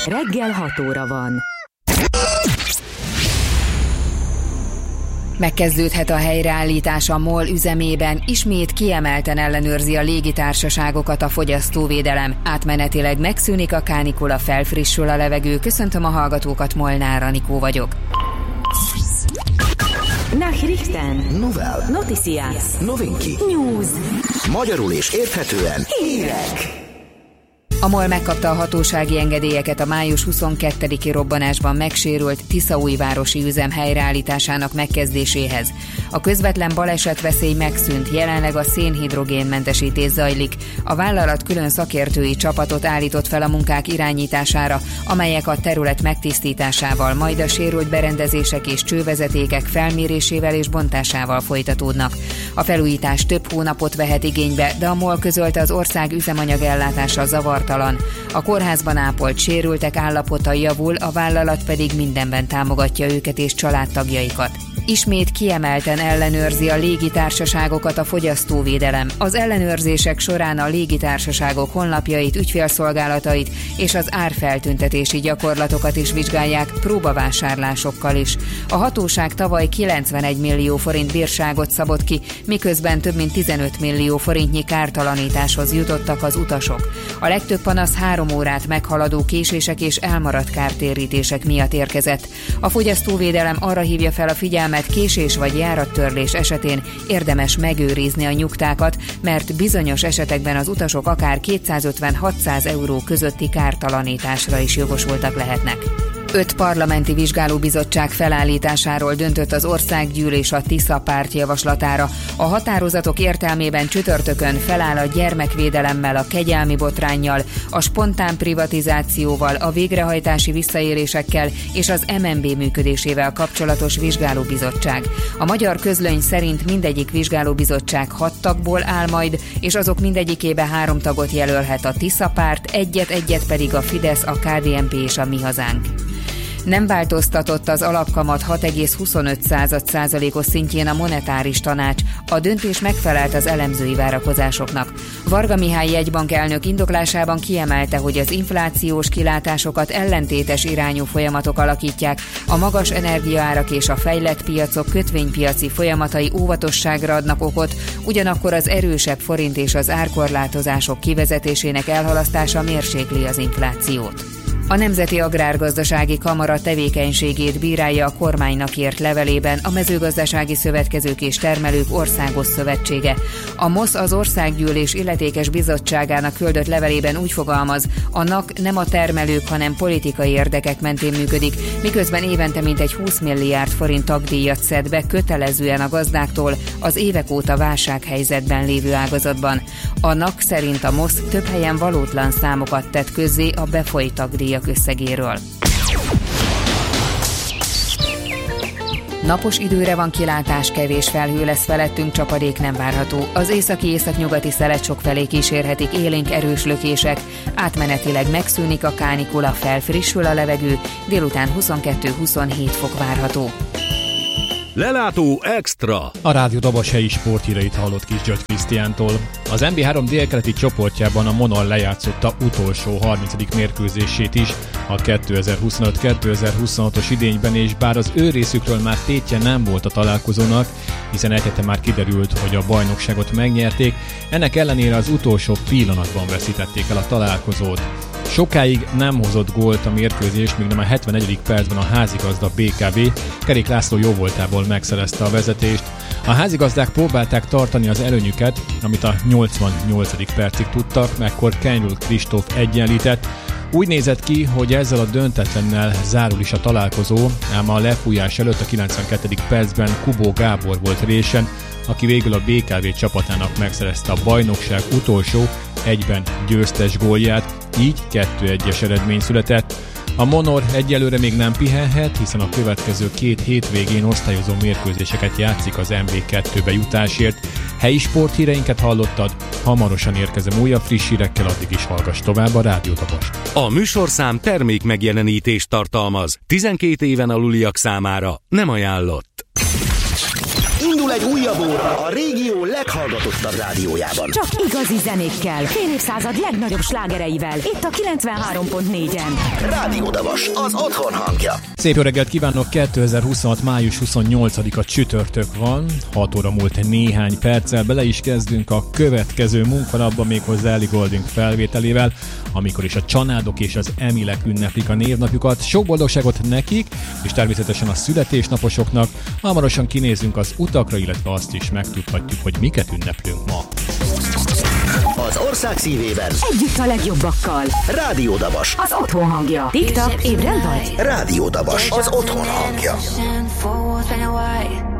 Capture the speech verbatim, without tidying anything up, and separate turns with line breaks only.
Reggel hat óra van.
Megkezdődhet a helyreállítás a MOL üzemében, ismét kiemelten ellenőrzi a légitársaságokat a fogyasztóvédelem. Átmenetileg megszűnik a kánikula, felfrissül a levegő. Köszöntöm a hallgatókat, Molnár Anikó vagyok.
Nachrichten.
Novel.
Noticias.
Novinki.
News.
Magyarul és érthetően
Hírek.
A MOL megkapta a hatósági engedélyeket a május huszonkettediki robbanásban megsérült Tiszaújvárosi üzem helyreállításának megkezdéséhez. A közvetlen balesetveszély megszűnt, jelenleg a szénhidrogénmentesítés zajlik. A vállalat külön szakértői csapatot állított fel a munkák irányítására, amelyek a terület megtisztításával, majd a sérült berendezések és csővezetékek felmérésével és bontásával folytatódnak. A felújítás több hónapot vehet igénybe, de a MOL közölte, az ország üzemanyagellátása zavart. A kórházban ápolt sérültek állapota javul, a vállalat pedig mindenben támogatja őket és családtagjaikat. Ismét kiemelten ellenőrzi a légitársaságokat a fogyasztóvédelem. Az ellenőrzések során a légitársaságok honlapjait, ügyfélszolgálatait és az árfeltüntetési gyakorlatokat is vizsgálják, próbavásárlásokkal is. A hatóság tavaly kilencvenegy millió forint bírságot szabott ki, miközben több mint tizenöt millió forintnyi kártalanításhoz jutottak az utasok. A legtöbb panasz három órát meghaladó késések és elmaradt kártérítések miatt érkezett. A fogyasztóvédelem arra hívja fel a figyelmet, késés vagy járattörlés esetén érdemes megőrizni a nyugtákat, mert bizonyos esetekben az utasok akár kétszázötven-hatszáz euró közötti kártalanításra is jogosultak lehetnek. Öt parlamenti vizsgálóbizottság felállításáról döntött az Országgyűlés a Tisza párt javaslatára. A határozatok értelmében csütörtökön feláll a gyermekvédelemmel, a kegyelmi botránnyal, a spontán privatizációval, a végrehajtási visszaélésekkel és az em en bé működésével kapcsolatos vizsgálóbizottság. A Magyar Közlöny szerint mindegyik vizsgálóbizottság hat tagból áll majd, és azok mindegyikébe három tagot jelölhet a Tisza párt, egyet-egyet pedig a Fidesz, a ká dé en pé és a Mi Hazánk. Nem változtatott az alapkamat hat egész huszonöt százalékos szintjén a monetáris tanács. A döntés megfelelt az elemzői várakozásoknak. Varga Mihály jegybank elnök indoklásában kiemelte, hogy az inflációs kilátásokat ellentétes irányú folyamatok alakítják, a magas energiaárak és a fejlett piacok kötvénypiaci folyamatai óvatosságra adnak okot, ugyanakkor az erősebb forint és az árkorlátozások kivezetésének elhalasztása mérsékli az inflációt. A Nemzeti Agrárgazdasági Kamara tevékenységét bírálja a kormánynak írt levelében a Mezőgazdasági Szövetkezők és Termelők Országos Szövetsége. A MOSZ az Országgyűlés illetékes bizottságának küldött levelében úgy fogalmaz, annak nem a termelők, hanem politikai érdekek mentén működik, miközben évente mintegy húsz milliárd forint tagdíjat szed be kötelezően a gazdáktól az évek óta válsághelyzetben lévő ágazatban. Annak szerint a MOSZ több helyen valótlan számokat tett közzé a befolyt tagdíjat összegéről. Napos időre van kilátás, kevés felhő lesz felettünk, csapadék nem várható. Az északi-északnyugati szelet sokfelé kísérhetik élénk erős lökések, átmenetileg megszűnik a kánikula, felfrissül a levegő, délután huszonkettő-huszonhét fok várható.
Lelátó Extra! A Rádió Dobos helyi sporthíreit hallott Kis György Krisztiántól. Az en bé három délkeleti csoportjában a MONOL lejátszotta utolsó harmincadik mérkőzését is a kétezer-huszonöt kétezer-huszonhatos idényben, és bár az ő részükről már tétje nem volt a találkozónak, hiszen egy hete már kiderült, hogy a bajnokságot megnyerték, ennek ellenére az utolsó pillanatban veszítették el a találkozót. Sokáig nem hozott gólt a mérkőzés, míg nem a hetvenegyedik percben a házigazda bé ká vé Kerék László jóvoltából megszerezte a vezetést. A házigazdák próbálták tartani az előnyüket, amit a nyolcvannyolcadik percig tudtak, mekkor Kenyről Kristóf egyenlített. Úgy nézett ki, hogy ezzel a döntetlennel zárul is a találkozó, ám a lefújás előtt a kilencvenkettedik percben Kubó Gábor volt résen, aki végül a bé ká vé csapatának megszerezte a bajnokság utolsó, egyben győztes gólját, így kettő egyes eredmény született. A Monor egyelőre még nem pihenhet, hiszen a következő két hétvégén osztályozó mérkőzéseket játszik az em bé kettőbe jutásért. Helyi sporthíreinket hallottad, hamarosan érkezem újabb friss hírekkel, addig is hallgass tovább a Rádió Dobost.
A műsorszám termék megjelenítést tartalmaz, tizenkét éven aluliak számára nem ajánlott.
Indul egy újabb óra a régió leghallgatottabb rádiójában.
Csak igazi zenékkel, fél évszázad legnagyobb slágereivel. Itt a kilencvenhárom pont négyen.
Rádió Dabas, az otthon hangja.
Szép jó reggelt kívánok, kétezer-huszonhat. május huszonnyolcadika csütörtök van, hat óra múlt néhány perccel, bele is kezdünk a következő munkanapba, méghozzá Ellie Goulding felvételével, amikor is a csanádok és az Emilek ünneplik a névnapjukat. Sok boldogságot nekik, és természetesen a születésnaposoknak. Hamarosan kinézünk az utakra, illetve azt is megtudhatjuk, hogy miket ünneplünk ma.
Az ország szívében
Együtt a legjobbakkal.
Rádió Dabas,
Az otthon hangja. Tiktak, ébren vagy?
Rádió Dabas, az otthon hangja.
Forward,